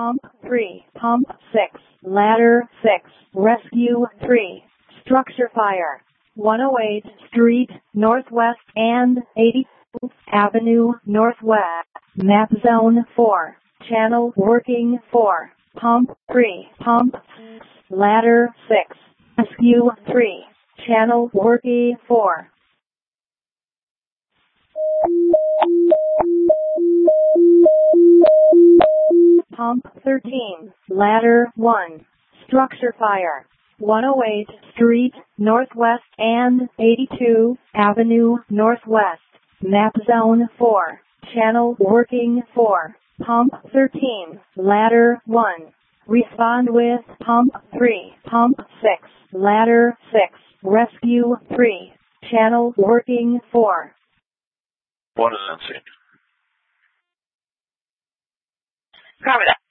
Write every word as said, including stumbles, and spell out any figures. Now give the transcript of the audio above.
Pump three. Pump six. Ladder six. Rescue three. Structure fire. one oh eight Street Northwest and eighty-two Avenue Northwest. Map zone four. Channel working four. Pump three. Pump six. Ladder six. Rescue three. Channel working four. Pump thirteen. Ladder one. Structure fire. one oh eight Street Northwest and eighty-two Avenue Northwest. Map zone four. Channel working four. Pump thirteen. Ladder one. Respond with Pump three. Pump six. Ladder six. Rescue three. Channel working four. What is unseen? Copy that.